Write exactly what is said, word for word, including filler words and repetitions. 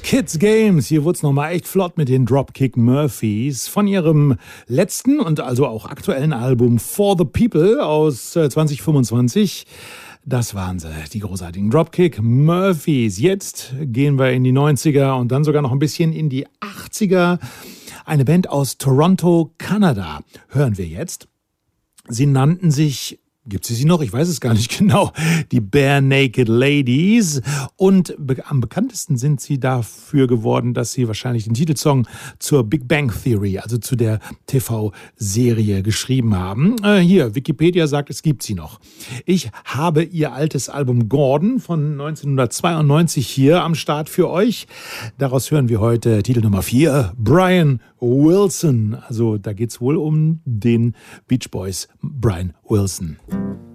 Kids Games, hier wurde es nochmal echt flott mit den Dropkick Murphys von ihrem letzten und also auch aktuellen Album For the People aus äh, zwanzig fünfundzwanzig. Das waren sie, die großartigen Dropkick Murphys. Jetzt gehen wir in die neunziger und dann sogar noch ein bisschen in die achtziger. Eine Band aus Toronto, Kanada, hören wir jetzt. Sie nannten sich... Gibt es sie noch? Ich weiß es gar nicht genau. Die Bare Naked Ladies. Und be- am bekanntesten sind sie dafür geworden, dass sie wahrscheinlich den Titelsong zur Big Bang Theory, also zu der T V-Serie, geschrieben haben. Äh, hier, Wikipedia sagt, es gibt sie noch. Ich habe ihr altes Album Gordon von neunzehnhundertzweiundneunzig hier am Start für euch. Daraus hören wir heute Titel Nummer vier, Brian Wilson. Also da geht es wohl um den Beach Boys Brian Wilson.